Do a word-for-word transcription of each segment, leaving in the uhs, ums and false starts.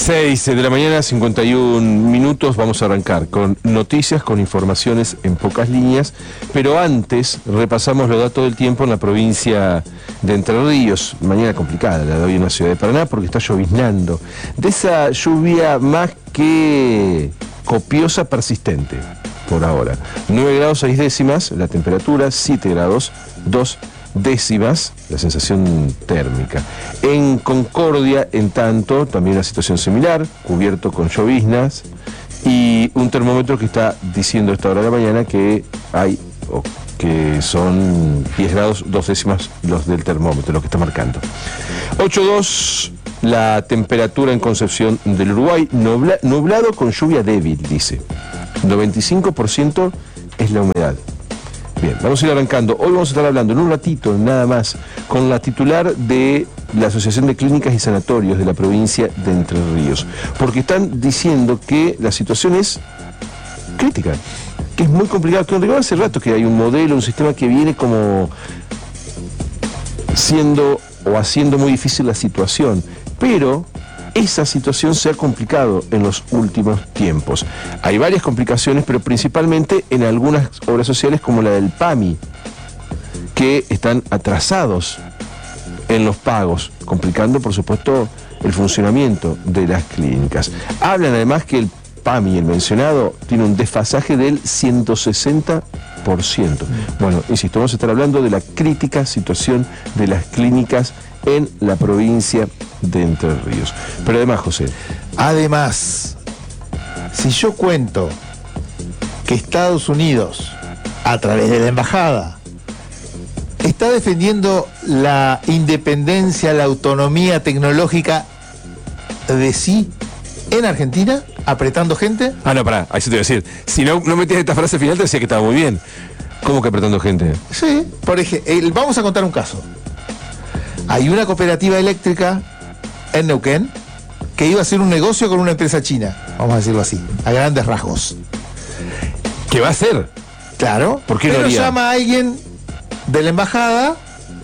seis de la mañana, cincuenta y un minutos, vamos a arrancar con noticias, con informaciones en pocas líneas, pero antes repasamos los datos del tiempo en la provincia de Entre Ríos. Mañana complicada la de hoy en la ciudad de Paraná porque está lloviznando. De esa lluvia más que copiosa, persistente por ahora. nueve grados seis décimas la temperatura, siete grados dos décimas la sensación térmica. En Concordia, en tanto, también una situación similar, cubierto con lloviznas y un termómetro que está diciendo a esta hora de la mañana que hay, o que son diez grados dos décimas los del termómetro, lo que está marcando. ocho coma dos la temperatura en Concepción del Uruguay, nubla, nublado con lluvia débil, dice. noventa y cinco por ciento es la humedad. Bien, vamos a ir arrancando. Hoy vamos a estar hablando en un ratito, nada más, con la titular de la Asociación de Clínicas y Sanatorios de la provincia de Entre Ríos, porque están diciendo que la situación es crítica, que es muy complicado, que en rigor hace rato que hay un modelo, un sistema que viene como siendo o haciendo muy difícil la situación, pero esa situación se ha complicado en los últimos tiempos. Hay varias complicaciones, pero principalmente en algunas obras sociales como la del PAMI, que están atrasados en los pagos, complicando, por supuesto, el funcionamiento de las clínicas. Hablan además que el PAMI, el mencionado, tiene un desfasaje del ciento sesenta por ciento. Bueno, insisto, vamos a estar hablando de la crítica situación de las clínicas en la provincia de Entre Ríos. Pero además, José. Además, si yo cuento que Estados Unidos, a través de la embajada, está defendiendo la independencia, la autonomía tecnológica de sí en Argentina, apretando gente. Ah, no, pará, ahí se te iba a decir. Si no, no metías esta frase final, te decía que estaba muy bien. ¿Cómo que apretando gente? Sí, por ejemplo, vamos a contar un caso. Hay una cooperativa eléctrica en Neuquén que iba a hacer un negocio con una empresa china, vamos a decirlo así, a grandes rasgos. ¿Qué va a hacer? Claro, ¿por qué pero lo haría? Llama a alguien de la embajada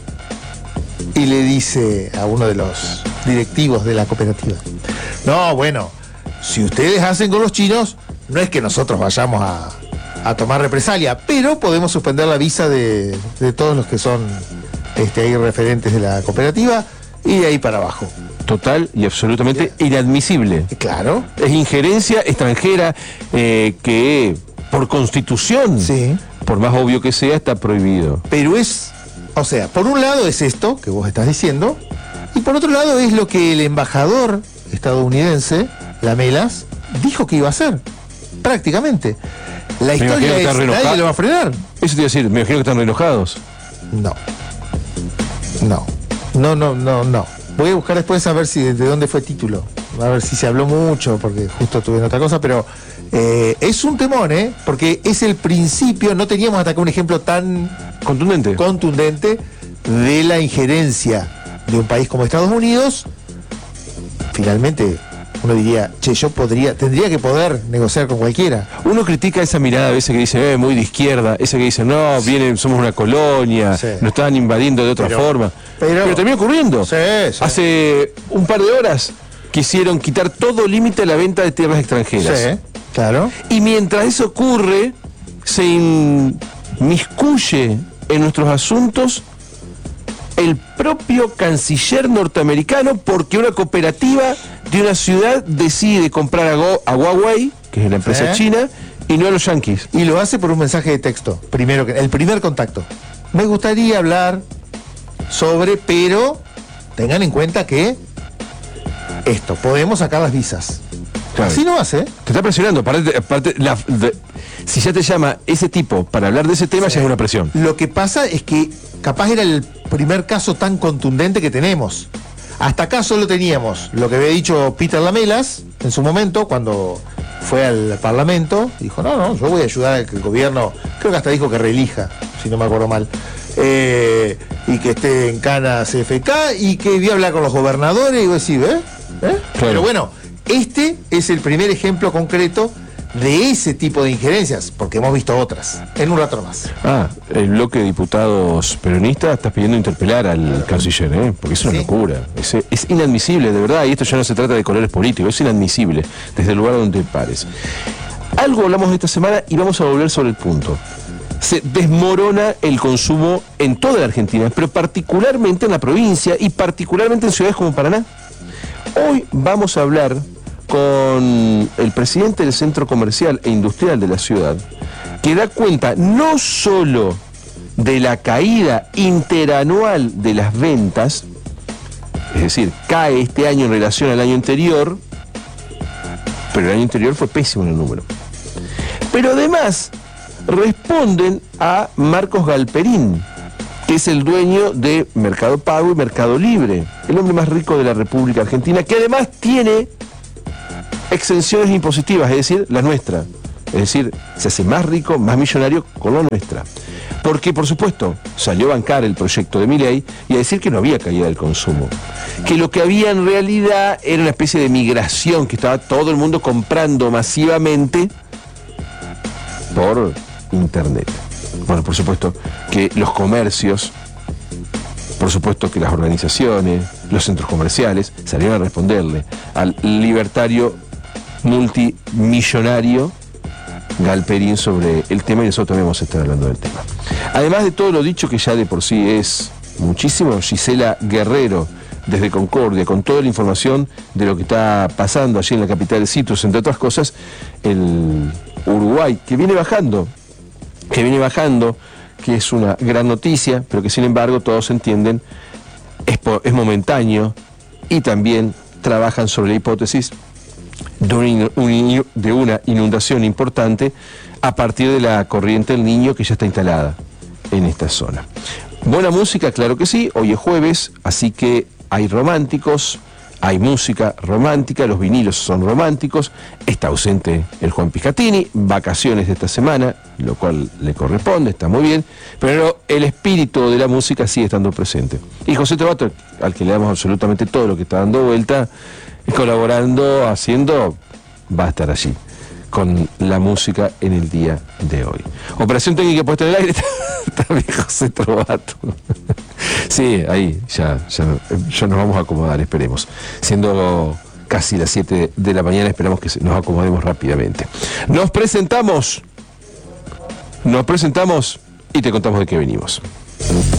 y le dice a uno de los directivos de la cooperativa: no, bueno, si ustedes hacen con los chinos, no es que nosotros vayamos a, a tomar represalia, pero podemos suspender la visa de, de todos los que son este, ahí referentes de la cooperativa y de ahí para abajo. Total y absolutamente inadmisible. Claro. Es injerencia extranjera eh, que por constitución, sí, por más obvio que sea, está prohibido. Pero es, o sea, por un lado es esto que vos estás diciendo, y por otro lado es lo que el embajador estadounidense, Lamelas, dijo que iba a hacer, prácticamente. La historia es, nadie lo va a frenar. Eso te iba a decir, me imagino que están re enojados. No. No. No, no, no, no. Voy a buscar después a ver si de dónde fue el título. A ver si se habló mucho, porque justo tuve en otra cosa, pero eh, es un temón, ¿eh? Porque es el principio, no teníamos hasta acá un ejemplo tan contundente, contundente de la injerencia de un país como Estados Unidos. Finalmente, uno diría, che, yo podría, tendría que poder negociar con cualquiera. Uno critica esa mirada a veces que dice, eh, muy de izquierda, esa que dice, no, vienen, somos una colonia, sí, nos están invadiendo de otra pero, forma. Pero, pero termina ocurriendo. Sí, sí. Hace un par de horas quisieron quitar todo límite a la venta de tierras extranjeras. Sí, claro. Y mientras eso ocurre, se inmiscuye en nuestros asuntos el propio canciller norteamericano, porque una cooperativa de una ciudad decide comprar a, Go, a Huawei, que es la empresa ¿Sí? china, y no a los yanquis. Y lo hace por un mensaje de texto, primero que el primer contacto. Me gustaría hablar sobre, pero tengan en cuenta que esto, podemos sacar las visas. Claro. Así no hace. Te está presionando. Aparte, aparte, la, de, si ya te llama ese tipo para hablar de ese tema, sí, ya es una presión. Lo que pasa es que capaz era el primer caso tan contundente que tenemos. Hasta acá solo teníamos lo que había dicho Peter Lamelas en su momento, cuando fue al Parlamento. Dijo, no, no, yo voy a ayudar a que el gobierno, creo que hasta dijo que reelija, si no me acuerdo mal, eh, y que esté en Cana C F K, y que voy a hablar con los gobernadores, y voy a decir, ¿eh? ¿Eh? Claro. Pero bueno, este es el primer ejemplo concreto de ese tipo de injerencias, porque hemos visto otras. En un rato más. Ah, el bloque de diputados peronistas está pidiendo interpelar al canciller, ¿eh? Porque es una Sí. locura. Es, es inadmisible, de verdad, y esto ya no se trata de colores políticos, es inadmisible, desde el lugar donde pares. Algo hablamos esta semana y vamos a volver sobre el punto. Se desmorona el consumo en toda la Argentina, pero particularmente en la provincia y particularmente en ciudades como Paraná. Hoy vamos a hablar con el presidente del Centro Comercial e Industrial de la ciudad, que da cuenta no solo de la caída interanual de las ventas, es decir, cae este año en relación al año anterior, pero el año anterior fue pésimo en el número. Pero además responden a Marcos Galperín, que es el dueño de Mercado Pago y Mercado Libre, el hombre más rico de la República Argentina, que además tiene exenciones impositivas, es decir, la nuestra. Es decir, se hace más rico, más millonario con la nuestra. Porque, por supuesto, salió a bancar el proyecto de Milei y a decir que no había caída del consumo. Que lo que había en realidad era una especie de migración, que estaba todo el mundo comprando masivamente por internet. Bueno, por supuesto que los comercios, por supuesto que las organizaciones, los centros comerciales salieron a responderle al libertario multimillonario Galperín sobre el tema, y nosotros también vamos a estar hablando del tema. Además de todo lo dicho, que ya de por sí es muchísimo, Gisela Guerrero desde Concordia, con toda la información de lo que está pasando allí en la capital de Citrus, entre otras cosas, el Uruguay, que viene bajando, que viene bajando, que es una gran noticia, pero que sin embargo todos entienden es, es momentáneo, y también trabajan sobre la hipótesis de una, un, de una inundación importante a partir de la corriente del Niño que ya está instalada en esta zona. Buena música, claro que sí, hoy es jueves, así que hay románticos, hay música romántica, los vinilos son románticos, está ausente el Juan Piscatini, vacaciones de esta semana, lo cual le corresponde, está muy bien, pero el espíritu de la música sigue estando presente. Y José Trovato, al que le damos absolutamente todo lo que está dando vuelta, colaborando, haciendo, va a estar allí con la música en el día de hoy. Operación técnica puesta en el aire, también José Trovato. Sí, ahí ya, ya, ya nos vamos a acomodar, esperemos. Siendo casi las siete de la mañana, esperamos que nos acomodemos rápidamente. Nos presentamos, nos presentamos y te contamos de qué venimos.